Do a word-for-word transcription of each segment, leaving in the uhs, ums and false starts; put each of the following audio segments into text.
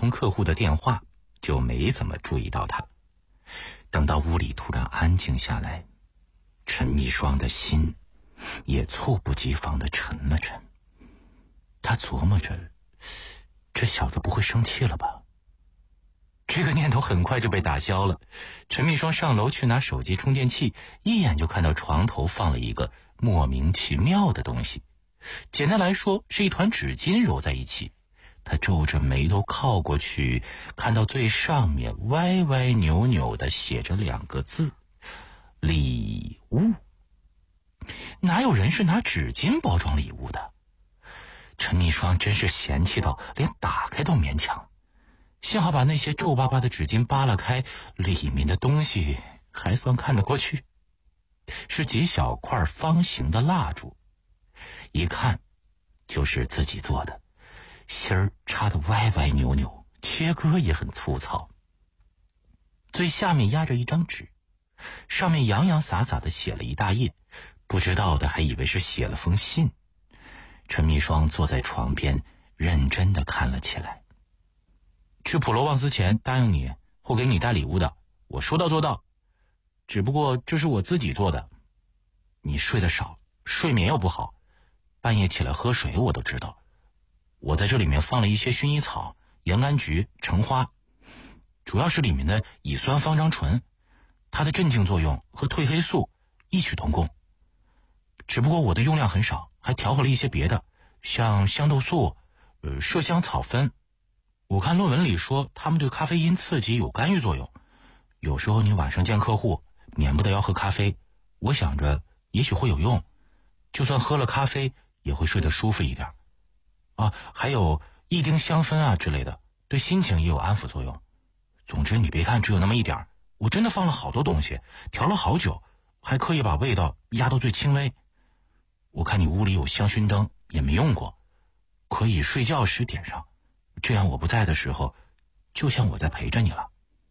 通客户的电话，就没怎么注意到他。等到屋里突然安静下来，陈密霜的心也猝不及防地沉了沉。他琢磨着，这小子不会生气了吧？这个念头很快就被打消了。陈密霜上楼去拿手机充电器，一眼就看到床头放了一个莫名其妙的东西。简单来说，是一团纸巾揉在一起。他皱着眉头靠过去，看到最上面歪歪扭扭的写着两个字：礼物。哪有人是拿纸巾包装礼物的？陈密霜真是嫌弃到连打开都勉强。幸好把那些皱巴巴的纸巾扒拉开，里面的东西还算看得过去，是几小块方形的蜡烛，一看就是自己做的，芯儿插得歪歪扭扭，切割也很粗糙。最下面压着一张纸，上面洋洋洒洒地写了一大页，不知道的还以为是写了封信。陈密霜坐在床边，认真地看了起来。去普罗旺斯前答应你会给你带礼物的，我说到做到。只不过这是我自己做的。你睡得少，睡眠又不好，半夜起来喝水我都知道。我在这里面放了一些薰衣草、洋甘菊、橙花，主要是里面的乙酸芳樟醇，它的镇静作用和褪黑素异曲同工。只不过我的用量很少，还调和了一些别的，像香豆素、呃麝香草酚。我看论文里说他们对咖啡因刺激有干预作用，有时候你晚上见客户免不得要喝咖啡，我想着也许会有用，就算喝了咖啡也会睡得舒服一点啊。还有一丁香氛啊之类的，对心情也有安抚作用。总之你别看只有那么一点，我真的放了好多东西，调了好久，还刻意把味道压到最轻微。我看你屋里有香薰灯也没用过，可以睡觉时点上，这样我不在的时候就像我在陪着你了。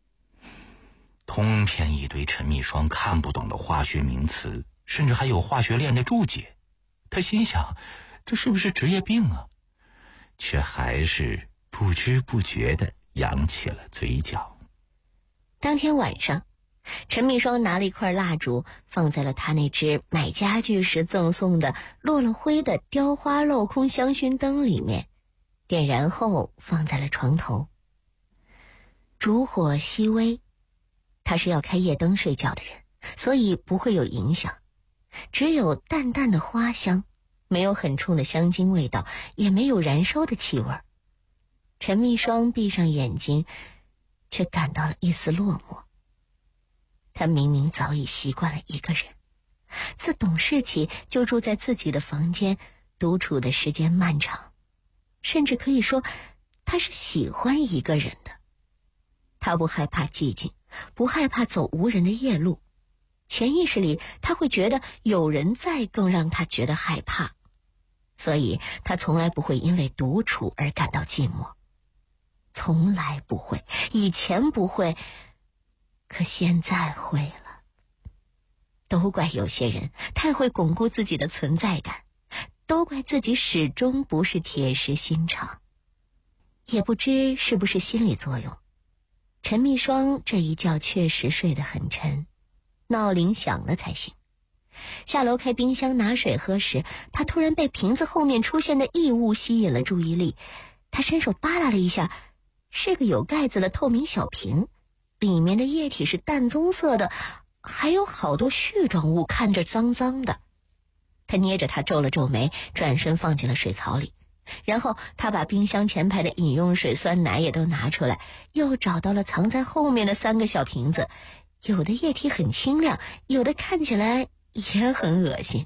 通篇一堆陈密霜看不懂的化学名词，甚至还有化学链的注解。他心想，这是不是职业病啊？却还是不知不觉地扬起了嘴角。 当天晚上，陈密霜拿了一块蜡烛，放在了他那只买家具时赠送的落了灰的雕花镂空香薰灯里面，点燃后放在了床头。烛火熹微，他是要开夜灯睡觉的人，所以不会有影响，只有淡淡的花香，没有很冲的香精味道，也没有燃烧的气味。陈密霜闭上眼睛，却感到了一丝落寞。他明明早已习惯了一个人，自懂事起就住在自己的房间，独处的时间漫长，甚至可以说他是喜欢一个人的。他不害怕寂静，不害怕走无人的夜路，潜意识里他会觉得有人在更让他觉得害怕，所以他从来不会因为独处而感到寂寞，从来不会，以前不会，可现在会了。都怪有些人太会巩固自己的存在感，都怪自己始终不是铁石心肠。也不知是不是心理作用，陈密霜这一觉确实睡得很沉，闹铃响了才醒。下楼开冰箱拿水喝时，他突然被瓶子后面出现的异物吸引了注意力。他伸手扒拉了一下，是个有盖子的透明小瓶，里面的液体是淡棕色的，还有好多絮状物，看着脏脏的。他捏着它皱了皱眉，转身放进了水槽里。然后他把冰箱前排的饮用水、酸奶也都拿出来，又找到了藏在后面的三个小瓶子，有的液体很清亮，有的看起来也很恶心。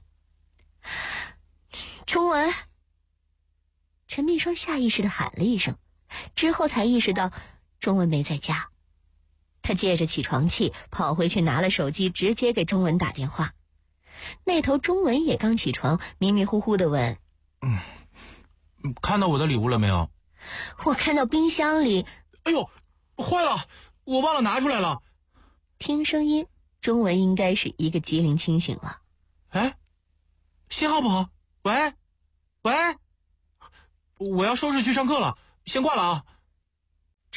钟文，陈密霜下意识地喊了一声，之后才意识到钟文没在家。他借着起床气跑回去拿了手机，直接给钟文打电话。那头钟文也刚起床，迷迷糊糊地问： 嗯，看到我的礼物了没有？ 我看到冰箱里…… 哎呦，坏了，我忘了拿出来了。 听声音，钟文应该是一个机灵清醒了。 哎，信号不好，喂喂，我要收拾去上课了，先挂了啊。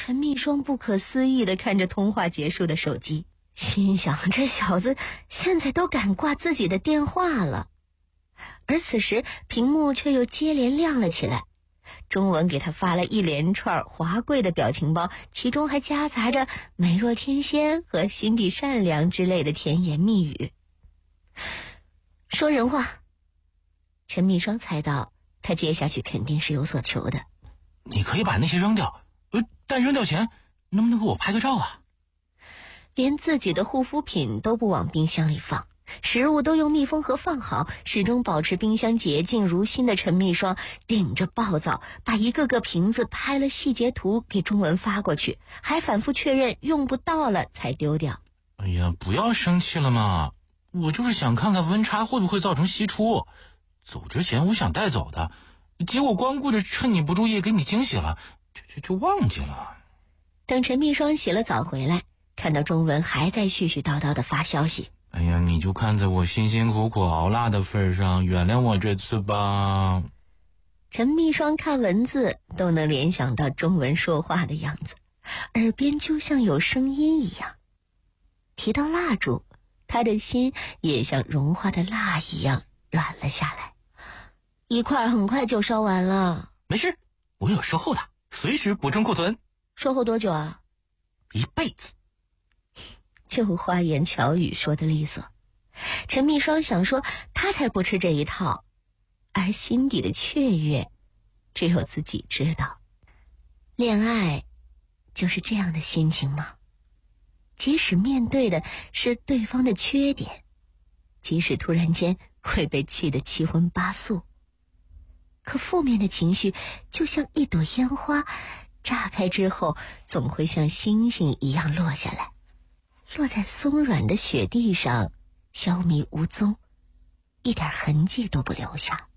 陈密霜不可思议地看着通话结束的手机，心想这小子现在都敢挂自己的电话了。而此时屏幕却又接连亮了起来，中文给他发了一连串华贵的表情包，其中还夹杂着美若天仙和心地善良之类的甜言蜜语。说人话。陈密霜猜到他接下去肯定是有所求的。 你可以把那些扔掉，呃，但扔掉前能不能给我拍个照啊？ 连自己的护肤品都不往冰箱里放，食物都用密封盒放好，始终保持冰箱洁净如新的陈密霜顶着暴躁，把一个个瓶子拍了细节图给中文发过去，还反复确认用不到了才丢掉。 哎呀，不要生气了嘛，我就是想看看温差会不会造成析出，走之前我想带走的，结果光顾着趁你不注意给你惊喜了，就就就忘记了。 等陈密霜洗了澡回来，看到中文还在絮絮叨叨的发消息， 哎呀，你就看在我辛辛苦苦熬辣的份上，原谅我这次吧。 陈密霜看文字都能联想到中文说话的样子，耳边就像有声音一样。提到蜡烛，他的心也像融化的蜡一样软了下来。一块很快就烧完了。 没事，我有售后的，随时补充库存。 售后多久啊？ 一辈子。 就花言巧语说的利索。陈密霜想说他才不吃这一套，而心底的雀跃只有自己知道。恋爱就是这样的心情吗？即使面对的是对方的缺点，即使突然间会被气得七荤八素，可负面的情绪就像一朵烟花，炸开之后总会像星星一样落下来，落在松软的雪地上，消弭无踪，一点痕迹都不留下。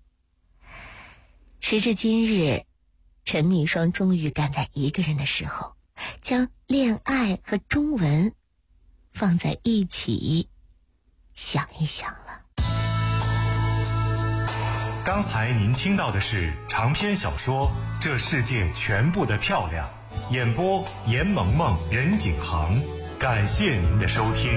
时至今日，陈密霜终于赶在一个人的时候，将恋爱和中文放在一起想一想了。 刚才您听到的是长篇小说《这世界全部的漂亮》，演播严萌萌、任景航。感谢您的收听。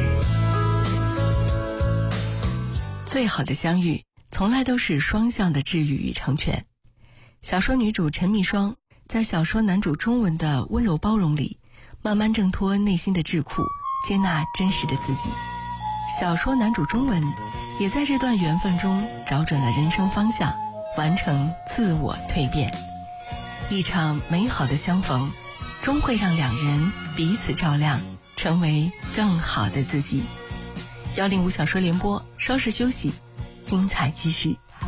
最好的相遇从来都是双向的治愈与成全。小说女主陈密霜在小说男主中文的温柔包容里，慢慢挣脱内心的桎梏，接纳真实的自己。小说男主中文也在这段缘分中找准了人生方向，完成自我蜕变。一场美好的相逢终会让两人彼此照亮，成为更好的自己。幺零五小说联播，稍事休息，精彩继续。